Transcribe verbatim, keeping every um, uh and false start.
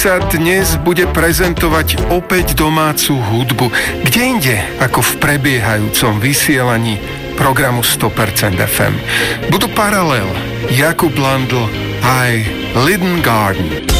sa dnes bude prezentovať opäť domácu hudbu. Kde inde ako v prebiehajúcom vysielaní programu sto percent ef em. Budú Paralel, Jakub Landl aj Linden Garden.